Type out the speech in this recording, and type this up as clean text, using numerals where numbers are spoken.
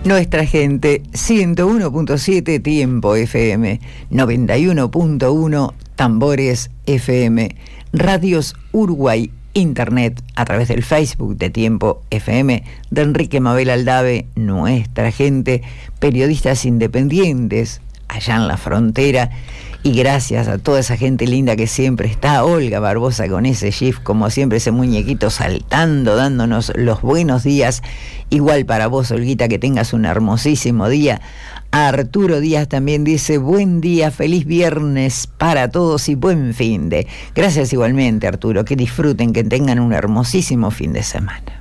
Nuestra gente, 101.7 Tiempo FM, 91.1 Tambores FM, Radios Uruguay, Internet, a través del Facebook de Tiempo FM, de Enrique Mabel Aldave, Nuestra Gente, periodistas independientes allá en la frontera, y gracias a toda esa gente linda que siempre está, Olga Barbosa con ese GIF, como siempre, ese muñequito saltando, dándonos los buenos días. Igual para vos, Olguita, que tengas un hermosísimo día. Arturo Díaz también dice: buen día, feliz viernes para todos y buen fin de. Gracias igualmente, Arturo, que disfruten, que tengan un hermosísimo fin de semana.